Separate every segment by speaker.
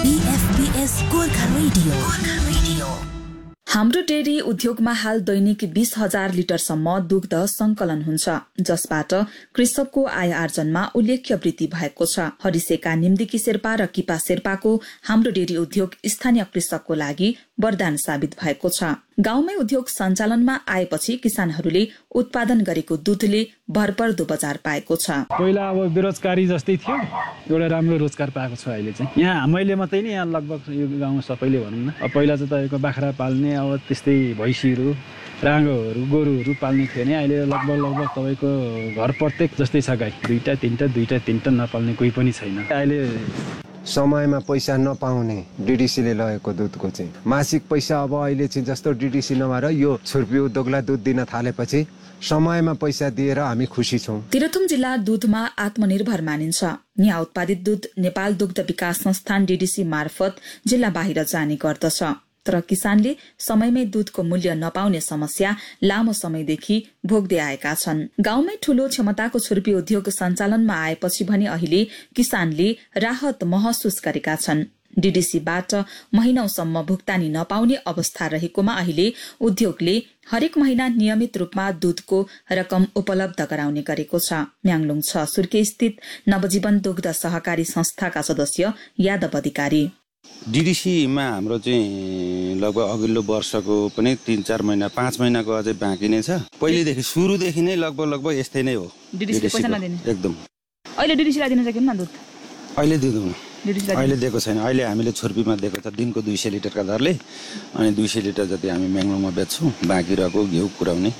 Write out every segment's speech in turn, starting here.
Speaker 1: BFPS Gorkha radio. हाम्रो dairy उद्योगमा हाल दैनिक 20,000 लिटरसम्म दुग्ध संकलन हुन्छ, जसबाट कृषकको आय आर्जनमा उल्लेख्य वृद्धि भएको छ। हरिसेका निम्दिकी शेर्पा र किपा शेर्पाको हाम्रो डेरी उद्योग स्थानीय कृषकको लागि वरदान साबित भएको छ। गाउँमै उद्योग सञ्चालनमा आएपछि किसानहरूले उत्पादन गरेको दुधले भरपर्दो बजार पाएको छ।
Speaker 2: पहिला अब बेरोजगारी जस्तै थियो, एउटा राम्रो रोजगार पाएको छ अहिले चाहिँ। यहाँ मैले मात्रै नि, यहाँ लगभग यो गाउँमा सबैले भनौँ न। पहिला चाहिँ तपाईँको बाख्रा पाल्ने, अब त्यस्तै भैँसीहरू, राँगोहरू, गोरुहरू पाल्ने थियो भने अहिले लगभग तपाईँको घर प्रत्येक जस्तै छ गाई। दुईटा तिनटा नपाल्ने कोही पनि छैन। अहिले
Speaker 3: समयमा पैसा नपाउने डिडिसीले लगेको दुधको चाहिँ मासिक पैसा अब अहिले चाहिँ जस्तो डिडिसी नभएर यो छुर्पी उद्योगलाई दुध दिन थालेपछि समयमा पैसा दिएर हामी खुसी छौँ।
Speaker 1: तेह्रथुम जिल्ला दुधमा आत्मनिर्भर मानिन्छ। यहाँ उत्पादित दुध नेपाल दुग्ध विकास संस्थान डिडिसी मार्फत जिल्ला बाहिर जाने गर्दछ। तर किसानले समयमै दुधको मूल्य नपाउने समस्या लामो समयदेखि भोग्दै आएका छन्। गाउँमै ठूलो क्षमताको छुर्पी उद्योग सञ्चालनमा आएपछि भने अहिले किसानले राहत महसुस गरेका छन्। डिडिसीबाट महिनौसम्म भुक्तानी नपाउने अवस्था रहेकोमा अहिले उद्योगले हरेक महिना नियमित रूपमा दुधको रकम उपलब्ध गराउने गरेको छ। म्याङलुङ 6 सुर्के स्थित नवजीवन दुग्ध सहकारी संस्थाका सदस्य यादव अधिकारी।
Speaker 4: डिडिसीमा हाम्रो चाहिँ लगभग अघिल्लो वर्षको पनि 3-4 महिना 5 महिनाको अझै बाँकी नै छ। पहिलेदेखि सुरुदेखि नै लगभग यस्तै नै हो।
Speaker 1: डिडिसीले पैसा नदिने
Speaker 4: एकदम।
Speaker 1: अहिले डिडिसीलाई दिन सकिन्न न दुध?
Speaker 4: अहिले दिँदैनौँ, अहिले दिएको छैन। अहिले हामीले छुर्पीमा दिएको छ दिनको 200 लिटरका दरले, अनि 200 लिटर जति हामी म्याङलुङमा बेच्छौँ। बाँकी रहेको घिउ कुराउने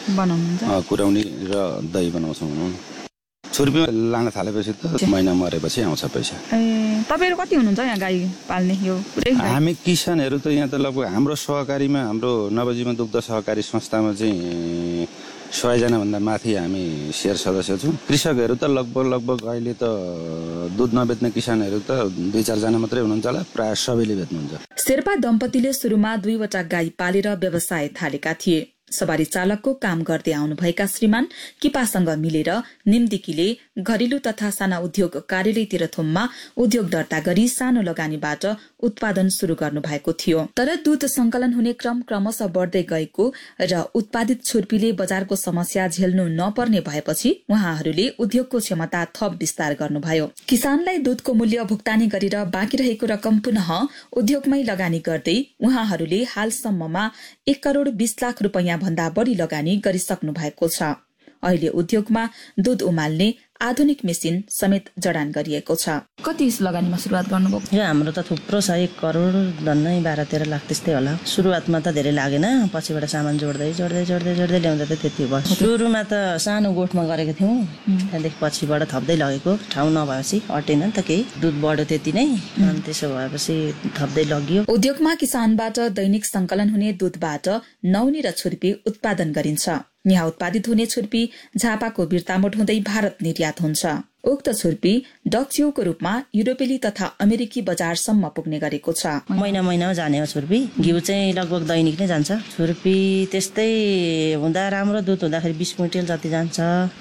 Speaker 4: र दही बनाउँछौँ। छुर्पीमा लान थालेपछि त महिना मरेपछि आउँछ पैसा।
Speaker 1: तपाईहरु कति हुनुहुन्छ यहाँ गाई पाल्ने? यो
Speaker 4: हामी किसानहरू त यहाँ त लगभग हाम्रो सहकारीमा, हाम्रो नवजीवन दुग्ध सहकारी संस्थामा चाहिँ 100 जना भन्दा माथि हामी शेयर सदस्य छौँ। कृषकहरू त लगभग अहिले त दुध नबेच्ने किसानहरू त 2-4 जना मात्रै हुनुहुन्छ होला, प्राय सबैले बेच्नुहुन्छ।
Speaker 1: शेर्पा दम्पतिले सुरुमा 2वटा गाई पालेर व्यवसाय थालेका थिए। सवारी चालकको काम गर्दै आउनुभएका श्रीमान किपासँग मिलेर निम्दिकीले घरेलु तथा साना उद्योग कार्यालय तेह्रथुममा उद्योग दर्ता गरी सानो लगानीबाट उत्पादन शुरू गर्नु भएको थियो। तर दुध संकलन हुने क्रम क्रमशः बढ्दै गएको र उत्पादित छुर्पीले बजारको समस्या झेल्नु नपर्ने भएपछि उहाँहरूले उद्योगको क्षमता थप विस्तार गर्नुभयो। किसानलाई दुधको मूल्य भुक्तानी गरेर बाँकी रहेको रकम पुनः उद्योगमै लगानी गर्दै उहाँहरूले हालसम्ममा 1 करोड 20 लाख रुपैयाँ भन्दा बढी लगानी गरिसक्नु भएको छ। अहिले उद्योगमा दुध उमाल्ने आधुनिक मेसिन समेत जडान गरिएको छ। कति लगानीमा सुरुवात गर्नुभयो?
Speaker 5: यो हाम्रो त थुप्रो छ, 1 करोड झन्नै 12-13 लाख त्यस्तै होला। सुरुवातमा त धेरै लागेन, पछिबाट सामान जोड्दै ल्याउँदा त त्यति भयो। सुरुमा त सानो गोठमा गरेको थियौँ, त्यहाँदेखि पछिबाट थप्दै लगेको। ठाउँ नभएपछि अटेन नि त केही, दुध बढ्यो त्यति नै, अनि त्यसो भएपछि थप्दै लगियो।
Speaker 1: उद्योगमा किसानबाट दैनिक संकलन हुने दुधबाट नौनी र छुर्पी उत्पादन गरिन्छ। यहाँ उत्पादित हुने छुर्पी झापाको बिर्तामोड हुँदै भारत निर्यात हुन्छ। उक्त छुर्पी डक्च्युको रूपमा युरोपेली तथा अमेरिकी बजारसम्म पुग्ने गरेको छ।
Speaker 5: महिनामा जाने हो छुर्पी। घिउ चाहिँ लगभग दैनिक नै जान्छ। छुर्पी त्यस्तै हुँदा राम्रो दुध हुँदाखेरि 20 क्विन्टल जति जान्छ।